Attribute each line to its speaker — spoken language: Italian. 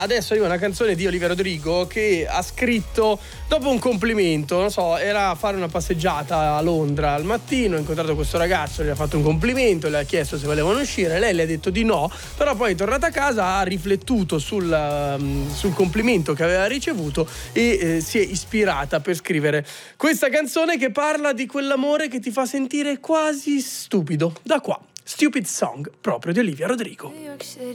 Speaker 1: Adesso arriva una canzone di Olivia Rodrigo che ha scritto dopo un complimento, non so, era a fare una passeggiata a Londra al mattino, ha incontrato questo ragazzo, gli ha fatto un complimento, le ha chiesto se volevano uscire, lei le ha detto di no, però poi è tornata a casa, ha riflettuto sul complimento che aveva ricevuto e si è ispirata per scrivere questa canzone che parla di quell'amore che ti fa sentire quasi stupido. Da qua, Stupid Song, proprio di Olivia Rodrigo.